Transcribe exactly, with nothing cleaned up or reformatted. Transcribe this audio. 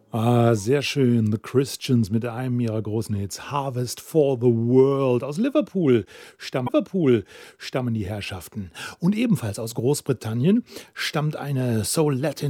Ah, sehr schön. The Christians mit einem ihrer großen Hits. Harvest for the World. Aus Liverpool, stamm Liverpool stammen die Herrschaften. Und ebenfalls aus Großbritannien stammt eine Soul-Latin